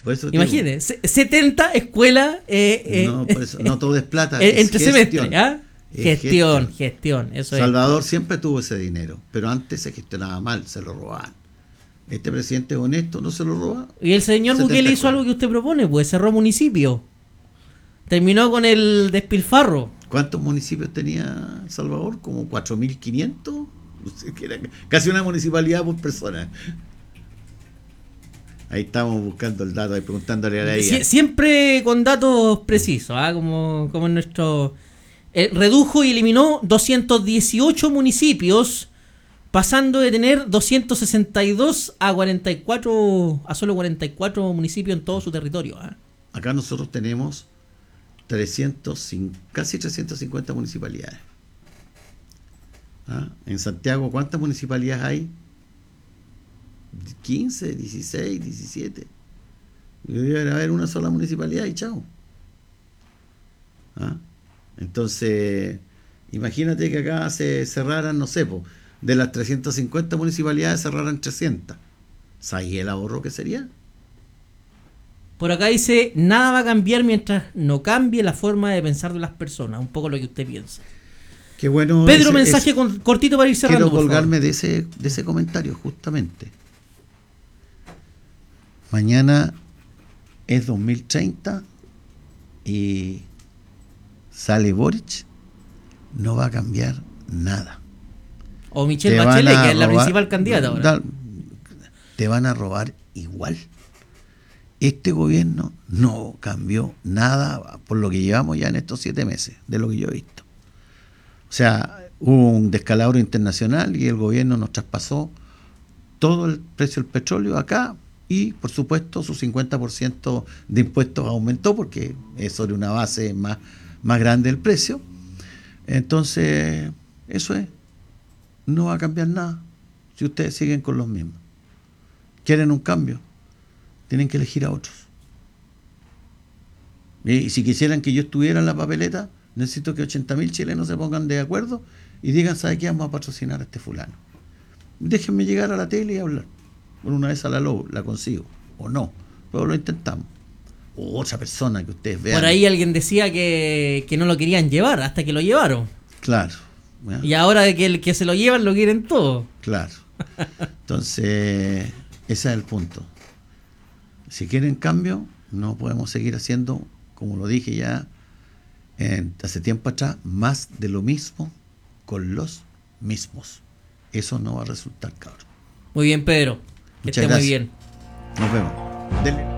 Por eso Imagínate, 70 escuelas. No, por eso, no todo es plata. Entre semestres, gestión. ¿ah? Gestión. Eso Salvador siempre tuvo ese dinero, pero antes se gestionaba mal, se lo robaban. Este presidente es honesto, no se lo roba. Y el señor Bukele hizo algo que usted propone, pues cerró municipio. Terminó con el despilfarro. ¿Cuántos municipios tenía Salvador? Como 4.500. No sé, que era casi una municipalidad por persona. Ahí estamos buscando el dato, ahí preguntándole a la IA. Siempre con datos precisos, ¿ah? Como en nuestro... redujo y eliminó 218 municipios, pasando de tener 262 a solo 44 municipios en todo su territorio. ¿Ah? Acá nosotros tenemos casi 350 municipalidades. ¿Ah? En Santiago, ¿cuántas municipalidades hay? 15, 16, 17. Debería haber una sola municipalidad y chao. ¿Ah? Entonces, imagínate que acá se cerraran, no sé, de las 350 municipalidades cerraran 300. ¿Sabes el ahorro que sería? Por acá dice, nada va a cambiar mientras no cambie la forma de pensar de las personas. Un poco lo que usted piensa. Qué bueno. Pedro, mensaje cortito para ir cerrando. Quiero colgarme de ese comentario, justamente. Mañana es 2030 y sale Boric, no va a cambiar nada. O Michelle Bachelet, que es la principal candidata ahora. Te van a robar igual. Este gobierno no cambió nada por lo que llevamos ya en estos 7 meses, de lo que yo he visto. O sea, hubo un descalabro internacional y el gobierno nos traspasó todo el precio del petróleo acá y, por supuesto, su 50% de impuestos aumentó porque es sobre una base más grande el precio. Entonces, eso es. No va a cambiar nada si ustedes siguen con los mismos. ¿Quieren un cambio? Tienen que elegir a otros. Y si quisieran que yo estuviera en la papeleta, necesito que 80.000 chilenos se pongan de acuerdo y digan, ¿sabe qué? Vamos a patrocinar a este fulano. Déjenme llegar a la tele y hablar. Por una vez a la consigo. O no. Pero lo intentamos. O otra persona que ustedes vean. Por ahí alguien decía que no lo querían llevar hasta que lo llevaron. Claro. ¿Ya? Y ahora de que el que se lo llevan lo quieren todo. Claro. Entonces, ese es el punto. Si quieren cambio, no podemos seguir haciendo, como lo dije ya hace tiempo atrás, más de lo mismo con los mismos. Eso no va a resultar, cabrón. Muy bien, Pedro. Que esté muy bien. Nos vemos. Dele.